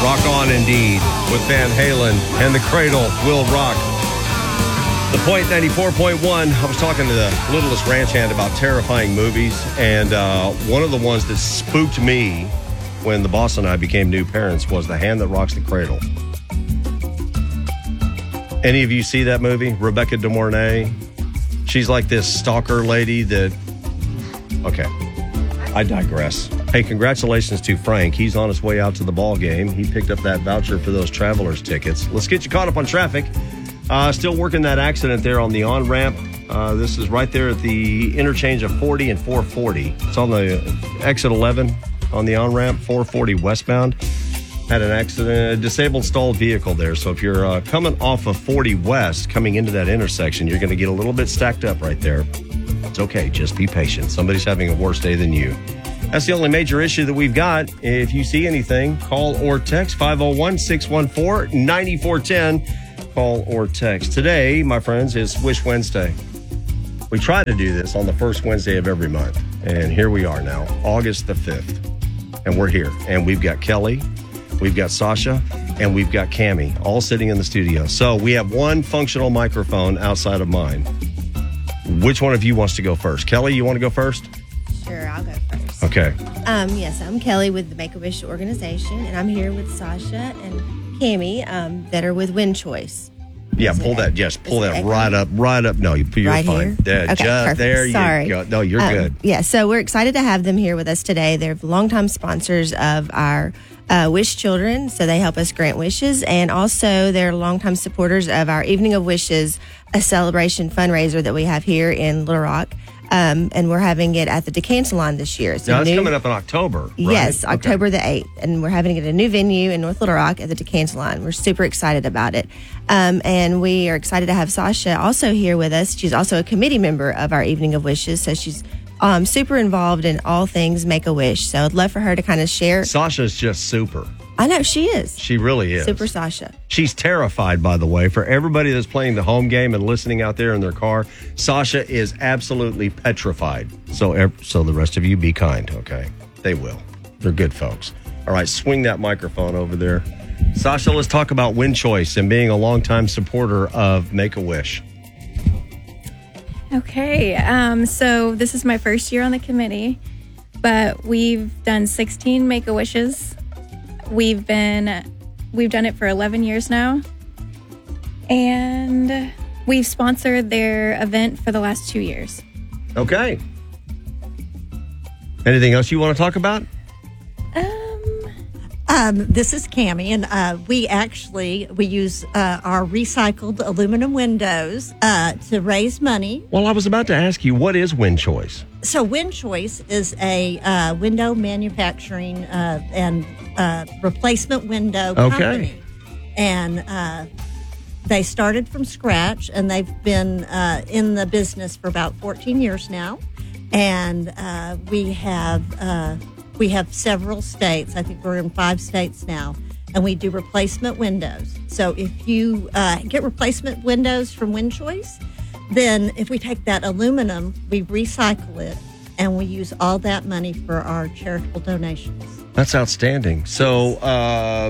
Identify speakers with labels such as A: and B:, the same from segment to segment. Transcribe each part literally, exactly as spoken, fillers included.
A: Rock on indeed with Van Halen and The Cradle Will Rock. The Point ninety-four point one, I was talking to the Littlest Ranch Hand about terrifying movies, and uh, one of the ones that spooked me when the boss and I became new parents was The Hand That Rocks the Cradle. Any of you see that movie? Rebecca De Mornay? She's like this stalker lady that... Okay, I digress. Hey, congratulations to Frank. He's on his way out to the ball game. He picked up that voucher for those Travelers tickets. Let's get you caught up on traffic. Uh, still working that accident there on the on-ramp. Uh, this is right there at the interchange of forty and four forty. It's on the exit eleven on the on-ramp, four forty westbound. Had an accident, a disabled stalled vehicle there. So if you're uh, coming off of forty west, coming into that intersection, you're going to get a little bit stacked up right there. It's okay. Just be patient. Somebody's having a worse day than you. That's the only major issue that we've got. If you see anything, call or text five oh one, six one four, nine four one zero. Call or text. Today, my friends, is Wish Wednesday. We try to do this on the first Wednesday of every month. And here we are now, August the fifth. And we're here. And we've got Kelly, we've got Sasha, and we've got Cammie all sitting in the studio. So we have one functional microphone outside of mine. Which one of you wants to go first? Kelly, you want to go first?
B: Sure, I'll go first.
A: Okay.
B: Um, yes, I'm Kelly with the Make-A-Wish organization, and I'm here with Sasha and Cammie um, that are with Win Choice.
A: Yeah,
B: Is
A: pull
B: it-
A: that. Yes, pull
B: is
A: that
B: it
A: right
B: echoing?
A: up, right up. No, you, you're
B: Right
A: fine.
B: here?
A: Yeah,
B: Okay,
A: just
B: perfect.
A: there
B: Sorry.
A: you go. No, you're
B: Um,
A: good.
B: Yeah, so we're excited to have them here with us today. They're longtime sponsors of our uh, Wish Children, so they help us grant wishes, and also they're longtime supporters of our Evening of Wishes, a celebration fundraiser that we have here in Little Rock. Um, and we're having it at the Decantalon this year. It's a
A: Now, it's
B: new-
A: coming up in October, right?
B: Yes,
A: Okay.
B: October the eighth. And we're having it at a new venue in North Little Rock at the Decantalon. We're super excited about it. Um, and we are excited to have Sasha also here with us. She's also a committee member of our Evening of Wishes. So she's um, super involved in all things Make-A-Wish. So I'd love for her to kind of share.
A: Sasha's just super.
B: I know, she is.
A: She really is.
B: Super Sasha.
A: She's terrified, by the way, for everybody that's playing the home game and listening out there in their car. Sasha is absolutely petrified. So, ev- so the rest of you be kind, okay? They will. They're good folks. All right, swing that microphone over there. Sasha, let's talk about Win Choice and being a longtime supporter of Make-A-Wish.
C: Okay, um, so this is my first year on the committee, but we've done sixteen Make-A-Wishes. We've been, we've done it for eleven years now, and we've sponsored their event for the last two years.
A: Okay. Anything else you want to talk about?
D: Um, this is Cammie, and uh, we actually we use uh, our recycled aluminum windows uh, to raise money.
A: Well, I was about to ask you, what is Win Choice?
D: So, Win Choice is a uh, window manufacturing uh, and uh, replacement window
A: Okay.
D: company, and uh, they started from scratch, and they've been uh, in the business for about fourteen years now, and uh, we have. Uh, We have several states. I think we're in five states now, and we do replacement windows. So if you uh, get replacement windows from Win Choice, then if we take that aluminum, we recycle it, and we use all that money for our charitable donations.
A: That's outstanding. So, uh,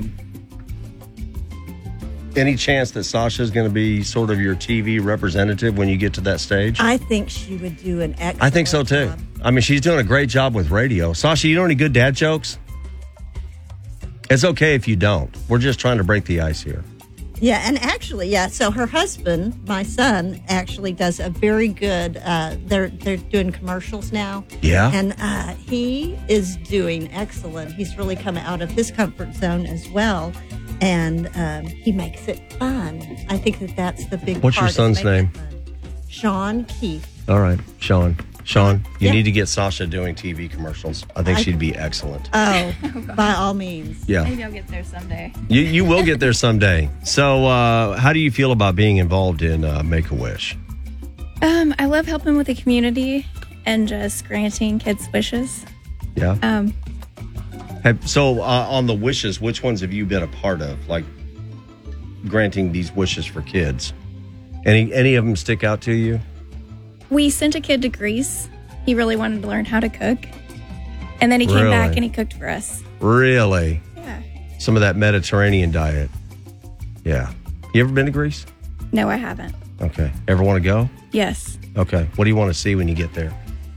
A: any chance that Sasha's going to be sort of your T V representative when you get to that stage?
D: I think she would do an excellent
A: I think so too.
D: job.
A: I mean, she's doing a great job with radio. Sasha, you know any good dad jokes? It's okay if you don't. We're just trying to break the ice here.
D: Yeah, and actually, yeah. So her husband, my son, actually does a very good. Uh, they're they're doing commercials now.
A: Yeah.
D: and uh, he is doing excellent. He's really come out of his comfort zone as well, and um, he makes it fun. I think that that's the big.
A: What's your
D: part of
A: son's
D: making
A: name?
D: it fun. Sean Keith.
A: All right, Sean. Sean, you
D: Yeah.
A: need to get Sasha doing T V commercials. I think
D: I-
A: she'd be excellent.
D: Oh, by all means.
A: Yeah.
C: Maybe I'll get there someday.
A: You you will get there someday. So, uh, how do you feel about being involved in uh, Make-A-Wish?
C: Um, I love helping with the community and just granting kids' wishes.
A: Yeah.
C: Um,
A: Have, so, uh, on the wishes, which ones have you been a part of? Like granting these wishes for kids. Any any of them stick out to you?
C: we sent a kid to Greece. He really wanted to learn how to cook. And then he came
A: Really?
C: back and he cooked for us.
A: Really?
C: Yeah.
A: some of that Mediterranean diet. Yeah. You ever been to Greece?
C: No, I haven't.
A: Okay. Ever want to go?
C: Yes.
A: Okay. What do you want to see when you get there?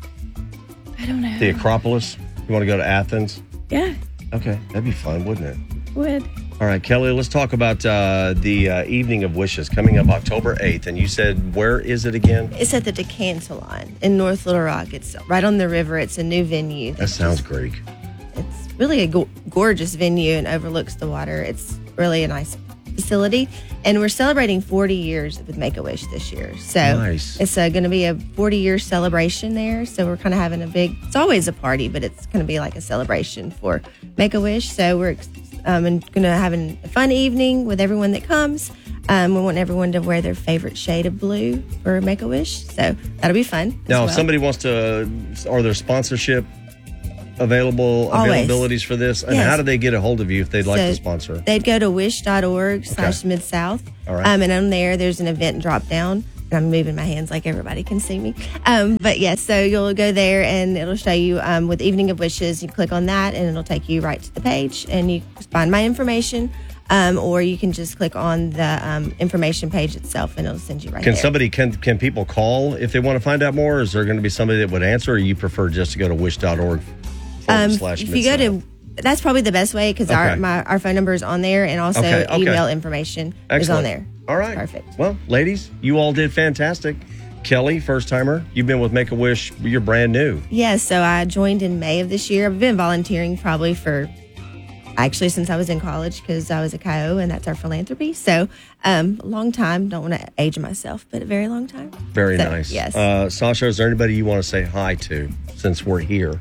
C: I don't know.
A: The Acropolis? You want to go to Athens?
C: Yeah,
A: Okay. That'd be fun, wouldn't it?
C: would.
A: All right, Kelly, let's talk about uh, the uh, Evening of Wishes coming up October eighth. And you said, where is it again?
B: It's at the Deccan Salon in North Little Rock. It's right on the river. It's a new venue.
A: That sounds Greek.
B: It's really a go- gorgeous venue and overlooks the water. It's really a nice facility. And we're celebrating forty years with Make-A-Wish this year. So
A: Nice.
B: it's uh, going to be a forty-year celebration there. So we're kind of having a big, it's always a party, but it's going to be like a celebration for Make-A-Wish. So we're um, going to have an- a fun evening with everyone that comes. Um, we want everyone to wear their favorite shade of blue for Make-A-Wish. So that'll be fun. as
A: Now,
B: well.
A: if somebody wants to, are there sponsorship available
B: Always.
A: availabilities for this? And
B: Yes.
A: how do they get a hold of you if they'd like
B: So
A: to sponsor?
B: They'd go to wish.org slash
A: Okay.
B: mid-south.
A: All right.
B: Um, and on there, there's an event drop down. And I'm moving my hands like everybody can see me. Um, but yes, so you'll go there and it'll show you um, with Evening of Wishes. You click on that and it'll take you right to the page and you find my information. Um, or you can just click on the um, information page itself and it'll send you right
A: Can
B: there.
A: somebody, can can people call if they want to find out more? Or is there going to be somebody that would answer, or you prefer just to go to wish.org forward
B: Um,
A: slash
B: if you go
A: Mid-South?
B: to, that's probably the best way because
A: Okay.
B: our my, our phone number is on there and also
A: Okay, okay.
B: email information is
A: Excellent.
B: on there.
A: All right.
B: Perfect.
A: Well, ladies, you all did fantastic. Kelly, first timer, you've been with Make-A-Wish. You're brand new.
B: Yeah, so I joined in May of this year. I've been volunteering probably for actually since I was in college because I was a C I O and that's our philanthropy. So, um, a long time. Don't want to age myself, but a very long time.
A: Very
B: So,
A: nice.
B: Yes.
A: Uh, Sasha, is there anybody you want to say hi to since we're here?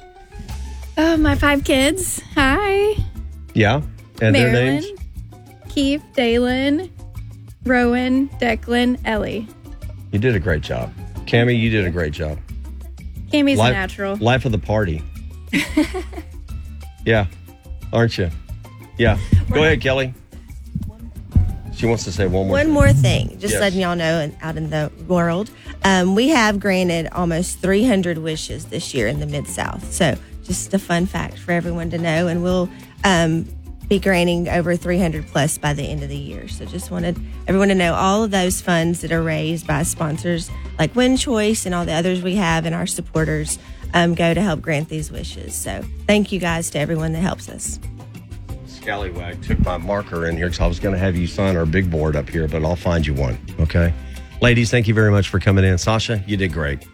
C: Oh, my five kids. Hi.
A: Yeah? And their
C: Marilyn,
A: names?
C: Keith, Dalen, Rowan, Declan, Ellie.
A: You did a great job. Cammie, you did a great job.
C: Cammie's
A: Life,
C: a natural.
A: life of the party. Yeah. Aren't you? Yeah. Go ahead, Kelly. She wants to say one more
B: One
A: thing.
B: more thing, just
A: Yes.
B: letting y'all know and out in the world, um, we have granted almost three hundred wishes this year in the Mid-South. So just a fun fact for everyone to know. And we'll um, be granting over three hundred plus by the end of the year. So just wanted everyone to know all of those funds that are raised by sponsors like Win Choice and all the others we have and our supporters um, go to help grant these wishes. So thank you guys to everyone that helps us.
A: Scallywag took my marker in here because I was going to have you sign our big board up here, but I'll find you one. Okay. Ladies, thank you very much for coming in. Sasha, you did great.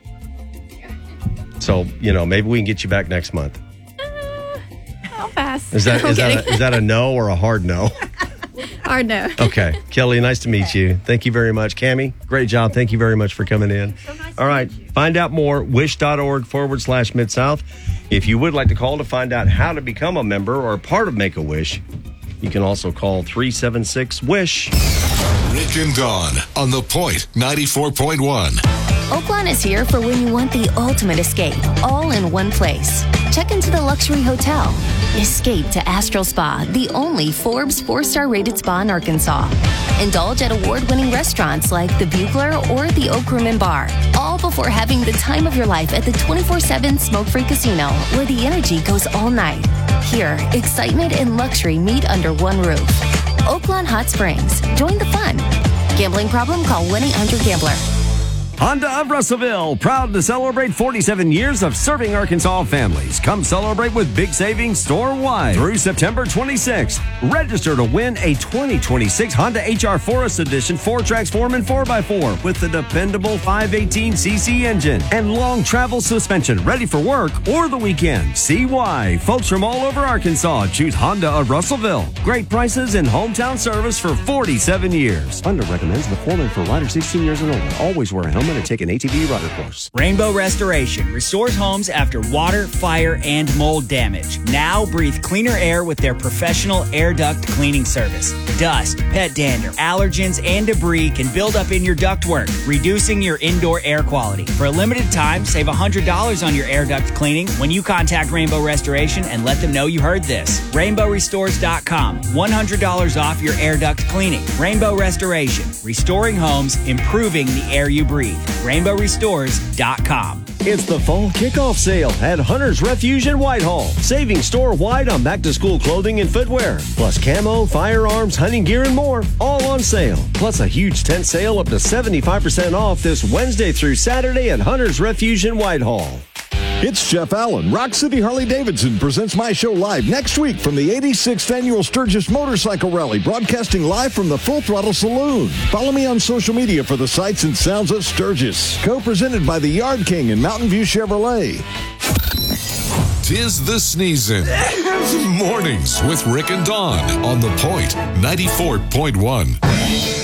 A: So, you know, maybe we can get you back next month.
C: I'll pass.
A: Is that
C: I'm
A: is that
C: kidding.
A: a, is that a no or a hard no?
C: Hard no.
A: Okay. Kelly, nice to meet you. Thank you very much. Cammie, great job. Thank you very much for coming in. All right. Find out more, wish.org forward slash Mid-South. If you would like to call to find out how to become a member or a part of Make-A-Wish, you can also call three seven six WISH.
E: Rick and Dawn on The Point ninety-four point one.
F: Oaklawn is here for when you want the ultimate escape, all in one place. Check into the luxury hotel. Escape to Astral Spa, the only Forbes four-star rated spa in Arkansas. Indulge at award-winning restaurants like the Bugler or the Oak Room and Bar, all before having the time of your life at the twenty-four seven smoke-free casino, where the energy goes all night. Here, excitement and luxury meet under one roof. Oaklawn Hot Springs. Join the fun. Gambling problem? Call one eight hundred gambler.
G: Honda of Russellville, proud to celebrate forty-seven years of serving Arkansas families. Come celebrate with big savings store-wide through September twenty-sixth. Register to win a twenty twenty-six Honda H R Forest Edition four Transform four by four with the dependable five eighteen c c engine and long travel suspension, ready for work or the weekend. See why folks from all over Arkansas choose Honda of Russellville. Great prices and hometown service for forty-seven years. Honda recommends the Foreman for riders sixteen years and older. Always wear a helmet and take an A T V rider course.
H: Rainbow Restoration restores homes after water, fire, and mold damage. Now breathe cleaner air with their professional air duct cleaning service. Dust, pet dander, allergens, and debris can build up in your ductwork, reducing your indoor air quality. For a limited time, save one hundred dollars on your air duct cleaning when you contact Rainbow Restoration and let them know you heard this. rainbow restores dot com. one hundred dollars off your air duct cleaning. Rainbow Restoration, restoring homes, improving the air you breathe. rainbow restores dot com.
G: It's the fall kickoff sale at Hunter's Refuge in Whitehall. Saving store-wide on back-to-school clothing and footwear. Plus camo, firearms, hunting gear, and more. All on sale. Plus a huge tent sale up to seventy-five percent off this Wednesday through Saturday at Hunter's Refuge in Whitehall.
I: It's Jeff Allen. Rock City Harley-Davidson presents my show live next week from the eighty-sixth Annual Sturgis Motorcycle Rally, broadcasting live from the Full Throttle Saloon. Follow me on social media for the sights and sounds of Sturgis. Co-presented by the Yard King and Mountain View Chevrolet.
E: Tis the sneezing. Mornings with Rick and Dawn on The Point ninety-four point one.